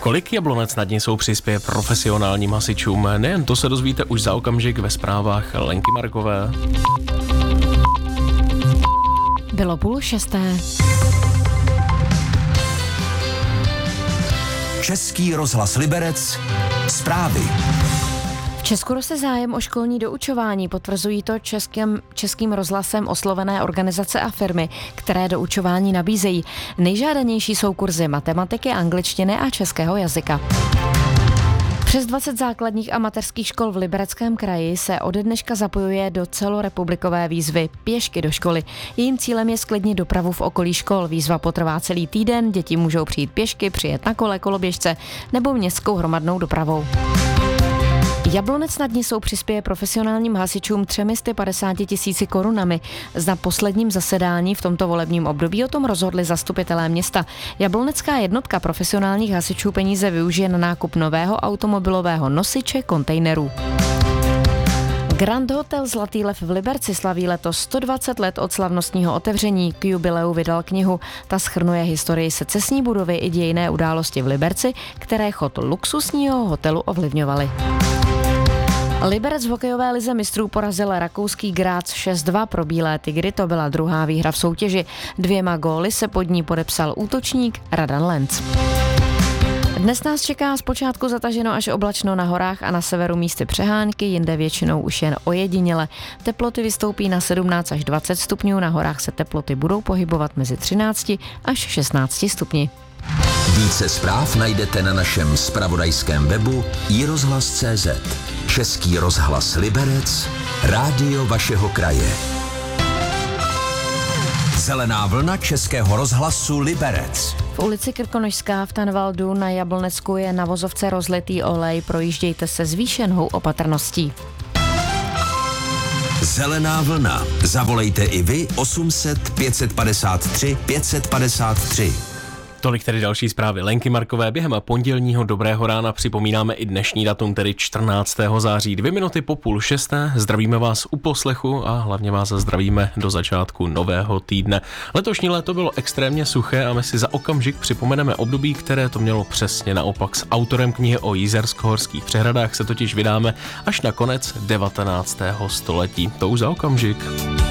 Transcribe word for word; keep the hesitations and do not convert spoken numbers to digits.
Kolik Jablonec nad ní jsou přispěje profesionálním hasičům? Nejen to se dozvíte už za okamžik ve zprávách Lenky Markové. Bylo půl šesté. Český rozhlas Liberec. Zprávy. V Česku roste zájem o školní doučování, potvrzují to českým, českým rozhlasem oslovené organizace a firmy, které doučování nabízejí. Nejžádanější jsou kurzy matematiky, angličtiny a českého jazyka. Přes dvacet základních a mateřských škol v Libereckém kraji se ode dneška zapojuje do celorepublikové výzvy Pěšky do školy. Jejím cílem je zklidnit dopravu v okolí škol. Výzva potrvá celý týden, děti můžou přijít pěšky, přijet na kole, koloběžce nebo městskou hromadnou dopravou. Jablonec nad Nisou přispěje profesionálním hasičům třemi sty padesáti tisíci korunami. Na posledním zasedání v tomto volebním období o tom rozhodli zastupitelé města. Jablonecká jednotka profesionálních hasičů peníze využije na nákup nového automobilového nosiče kontejnerů. Grand Hotel Zlatý lev v Liberci slaví letos sto dvacet let od slavnostního otevření. K jubileu vydal knihu. Ta shrnuje historii secesní budovy i dějinné události v Liberci, které chod luxusního hotelu ovlivňovaly. Liberec v hokejové lize mistrů porazil rakouský Graz šest dva pro Bílé tygry, to byla druhá výhra v soutěži. Dvěma góly se pod ní podepsal útočník Radan Lenz. Dnes nás čeká zpočátku zataženo až oblačno na horách a na severu místy přehánky, jinde většinou už jen ojediněle. Teploty vystoupí na sedmnáct až dvacet stupňů, na horách se teploty budou pohybovat mezi třináct až šestnáct stupni. Více zpráv najdete na našem zpravodajském webu i rozhlas tečka cé zet. Český rozhlas Liberec, rádio vašeho kraje. Zelená vlna Českého rozhlasu Liberec. V ulici Krkonošská v Tanvaldu na Jablonecku je na vozovce rozlitý olej, projíždějte se zvýšenou opatrností. Zelená vlna. Zavolejte i vy osm set pět padesát tři pět padesát tři. Tolik tedy další zprávy Lenky Markové. Během pondělního dobrého rána připomínáme i dnešní datum, tedy čtrnáctého září, dvě minuty po půl šesté. Zdravíme vás u poslechu a hlavně vás zdravíme do začátku nového týdne. Letošní léto bylo extrémně suché a my si za okamžik připomeneme období, které to mělo přesně naopak. S autorem knihy o jizersko-horských přehradách se totiž vydáme až na konec devatenáctého století. To už za okamžik.